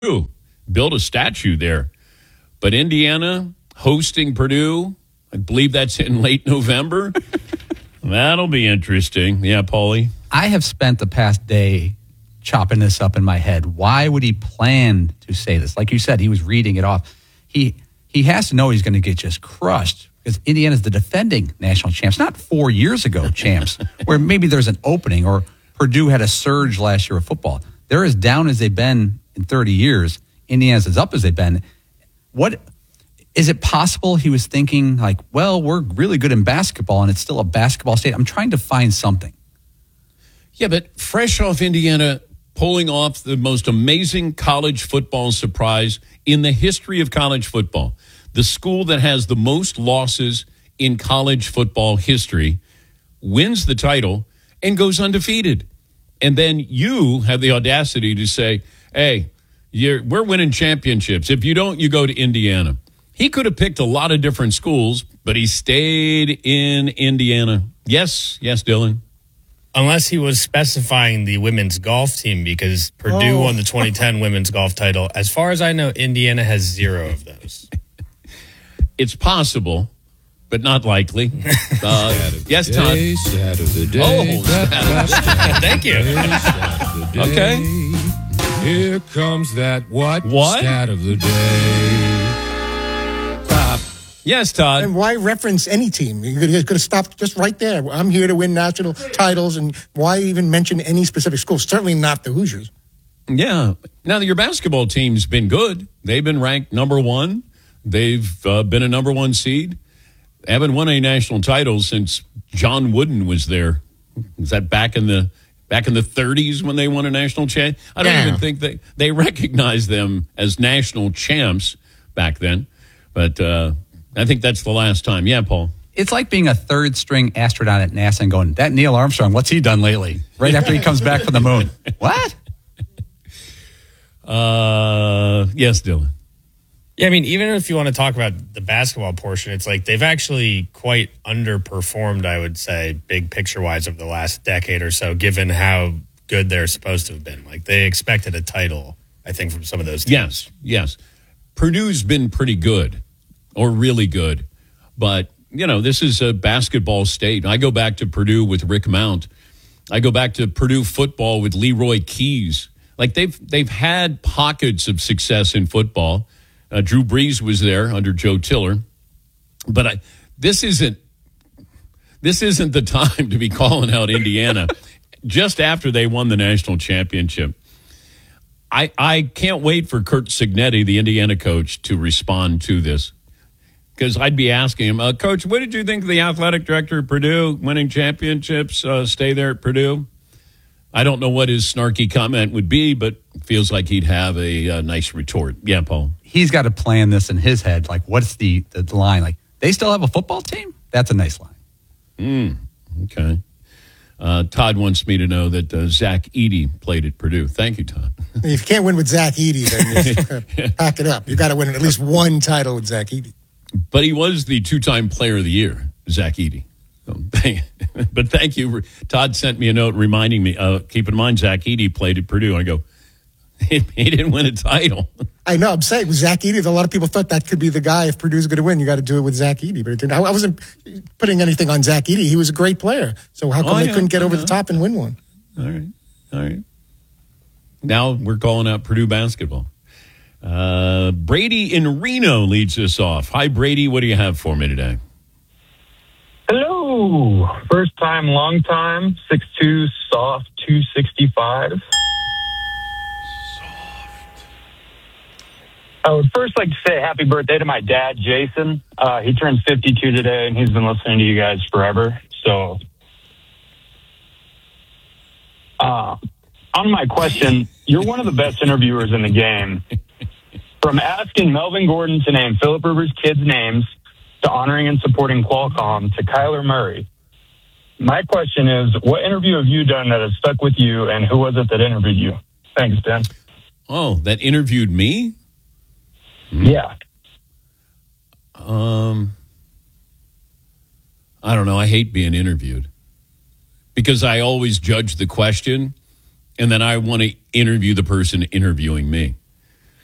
Ooh, build a statue there. But Indiana hosting Purdue, I believe that's in late November. That'll be interesting. Yeah, Paulie? I have spent the past day chopping this up in my head. Why would he plan to say this? Like you said, he was reading it off. He has to know he's going to get just crushed because Indiana's the defending national champs, not 4 years ago champs, where maybe there's an opening or Purdue had a surge last year of football. They're as down as they've been in 30 years. Indiana's as up as they've been. What is it possible he was thinking like, well, we're really good in basketball and it's still a basketball state. I'm trying to find something. Yeah, but fresh off Indiana pulling off the most amazing college football surprise in the history of college football, the school that has the most losses in college football history wins the title and goes undefeated. And then you have the audacity to say, hey, we're winning championships. If you don't, you go to Indiana. He could have picked a lot of different schools, but he stayed in Indiana. Yes, Dylan. Unless he was specifying the women's golf team, because Purdue won the 2010 women's golf title. As far as I know, Indiana has 0 of those. It's possible, but not likely. Yes, Todd. Stat of the day. Oh, Thank you. Okay. Here comes that what? What? Stat of the day. Yes, Todd. And why reference any team? You could have stopped just right there. I'm here to win national titles, and why even mention any specific school? Certainly not the Hoosiers. Yeah. Now, your basketball team's been good. They've been ranked number 1. They've been a number 1 seed. They haven't won any national titles since John Wooden was there. Is that back in the 30s when they won a national champ? I don't even think they recognized them as national champs back then. But I think that's the last time. Yeah, Paul. It's like being a third-string astronaut at NASA and going, that Neil Armstrong, what's he done lately? Right after he comes back from the moon. What? Yes, Dylan. Yeah, I mean, even if you want to talk about the basketball portion, it's like they've actually quite underperformed, I would say, big picture-wise over the last decade or so, given how good they're supposed to have been. Like, they expected a title, I think, from some of those teams. Yes. Purdue's been pretty good, or really good. But, this is a basketball state. I go back to Purdue with Rick Mount. I go back to Purdue football with Leroy Keys. Like, they've had pockets of success in football. Drew Brees was there under Joe Tiller. But this isn't the time to be calling out Indiana just after they won the national championship. I can't wait for Curt Cignetti, the Indiana coach, to respond to this. Because I'd be asking him, Coach, what did you think of the athletic director of Purdue winning championships, stay there at Purdue? I don't know what his snarky comment would be, but it feels like he'd have a nice retort. Yeah, Paul. He's got to plan this in his head. Like, what's the line? Like, they still have a football team? That's a nice line. Okay. Todd wants me to know that Zach Edey played at Purdue. Thank you, Todd. If you can't win with Zach Edey, then you pack it up. You got to win at least one title with Zach Edey. But he was the 2-time player of the year, Zach Edey. But thank you. Todd sent me a note reminding me, keep in mind, Zach Edey played at Purdue. I go, he didn't win a title. I know. I'm saying with Zach Edey, a lot of people thought that could be the guy. If Purdue's going to win, you got to do it with Zach Edey. But I wasn't putting anything on Zach Edey. He was a great player. So how come they couldn't get over the top and win one? All right. Now we're calling out Purdue basketball. Brady in Reno leads us off. Hi, Brady. What do you have for me today? Hello. First time, long time. 6'2", soft, 265. I would first like to say happy birthday to my dad, Jason. He turns 52 today, and he's been listening to you guys forever. So, on my question, you're one of the best interviewers in the game. From asking Melvin Gordon to name Philip Rivers' kids' names, to honoring and supporting Qualcomm, to Kyler Murray. My question is, what interview have you done that has stuck with you, and who was it that interviewed you? Thanks, Dan. Oh, that interviewed me? Yeah. I don't know. I hate being interviewed because I always judge the question and then I want to interview the person interviewing me.